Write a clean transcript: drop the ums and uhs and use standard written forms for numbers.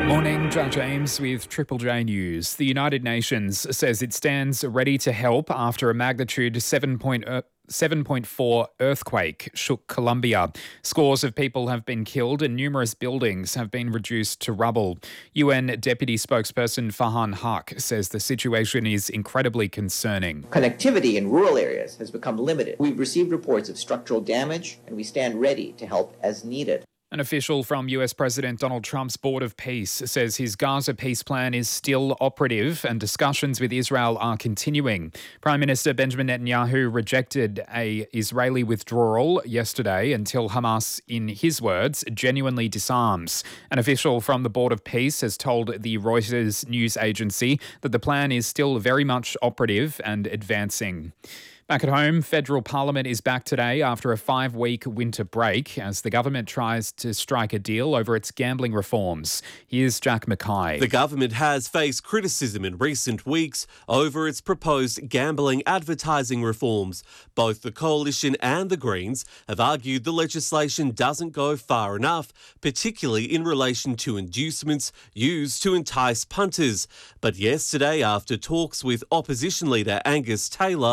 Morning, Jack James with Triple J News. The United Nations says it stands ready to help after a magnitude 7.4 earthquake shook Colombia. Scores of people have been killed and numerous buildings have been reduced to rubble. UN Deputy Spokesperson Farhan Haq says the situation is incredibly concerning. Connectivity in rural areas has become limited. We've received reports of structural damage and we stand ready to help as needed. An official from US President Donald Trump's Board of Peace says his Gaza peace plan is still operative and discussions with Israel are continuing. Prime Minister Benjamin Netanyahu rejected an Israeli withdrawal yesterday until Hamas, in his words, genuinely disarms. An official from the Board of Peace has told the Reuters news agency that the plan is still very much operative and advancing. Back at home, federal parliament is back today after a 5-week winter break as the government tries to strike a deal over its gambling reforms. Here's Jack Mackay. The government has faced criticism in recent weeks over its proposed gambling advertising reforms. Both the Coalition and the Greens have argued the legislation doesn't go far enough, particularly in relation to inducements used to entice punters. But yesterday, after talks with opposition leader Angus Taylor,